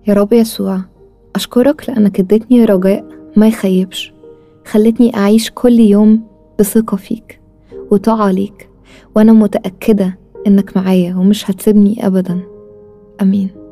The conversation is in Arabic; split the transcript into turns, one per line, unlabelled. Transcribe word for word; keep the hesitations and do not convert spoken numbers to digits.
يا رب يسوع، أشكرك لأنك اديتني رجاء ما يخيبش، خلتني أعيش كل يوم بثقة فيك وطاعة ليك، وأنا متأكدة إنك معايا ومش هتسيبني أبدا. أمين.